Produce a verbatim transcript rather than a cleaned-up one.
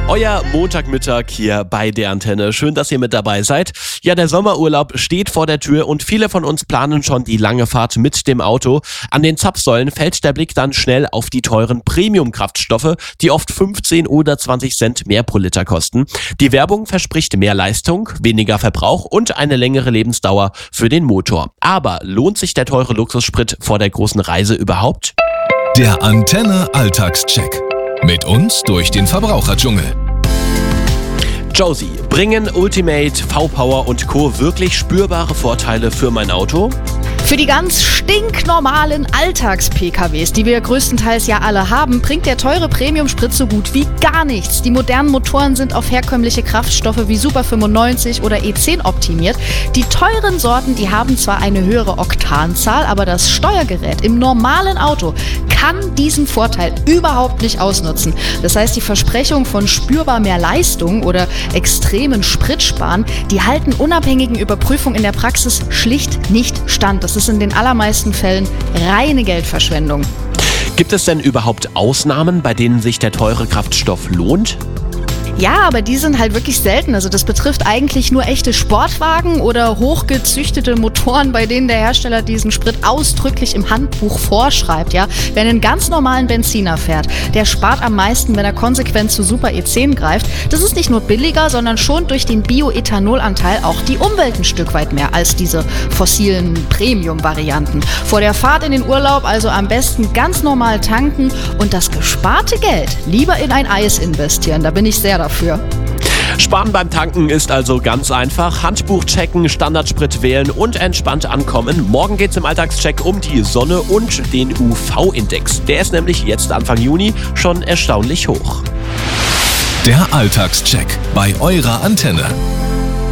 Euer Montagmittag hier bei der Antenne. Schön, dass ihr mit dabei seid. Ja, der Sommerurlaub steht vor der Tür und viele von uns planen schon die lange Fahrt mit dem Auto. An den Zapfsäulen fällt der Blick dann schnell auf die teuren Premium-Kraftstoffe, die oft fünfzehn oder zwanzig Cent mehr pro Liter kosten. Die Werbung verspricht mehr Leistung, weniger Verbrauch und eine längere Lebensdauer für den Motor. Aber lohnt sich der teure Luxussprit vor der großen Reise überhaupt? Der Antenne Alltagscheck. Mit uns durch den Verbraucherdschungel. Josie, bringen Ultimate, V-Power und Co. wirklich spürbare Vorteile für mein Auto? Für die ganz stinknormalen Alltags-P K Ws, die wir größtenteils ja alle haben, bringt der teure Premium-Sprit so gut wie gar nichts. Die modernen Motoren sind auf herkömmliche Kraftstoffe wie Super fünfundneunzig oder E zehn optimiert. Die teuren Sorten, die haben zwar eine höhere Oktanzahl, aber das Steuergerät im normalen Auto kann diesen Vorteil überhaupt nicht ausnutzen. Das heißt, die Versprechung von spürbar mehr Leistung oder extremen Spritsparen, die halten unabhängigen Überprüfungen in der Praxis schlicht nicht stand. Das ist in den allermeisten Fällen reine Geldverschwendung. Gibt es denn überhaupt Ausnahmen, bei denen sich der teure Kraftstoff lohnt? Ja, aber die sind halt wirklich selten. Also das betrifft eigentlich nur echte Sportwagen oder hochgezüchtete Motoren, bei denen der Hersteller diesen Sprit ausdrücklich im Handbuch vorschreibt. Ja, wer einen ganz normalen Benziner fährt, der spart am meisten, wenn er konsequent zu Super E zehn greift. Das ist nicht nur billiger, sondern schon durch den Bioethanolanteil auch die Umwelt ein Stück weit mehr als diese fossilen Premium-Varianten. Vor der Fahrt in den Urlaub also am besten ganz normal tanken und das gesparte Geld lieber in ein Eis investieren. Da bin ich sehr dafür. Für. Sparen beim Tanken ist also ganz einfach. Handbuch checken, Standardsprit wählen und entspannt ankommen. Morgen geht's im Alltagscheck um die Sonne und den U V-Index. Der ist nämlich jetzt Anfang Juni schon erstaunlich hoch. Der Alltagscheck bei eurer Antenne.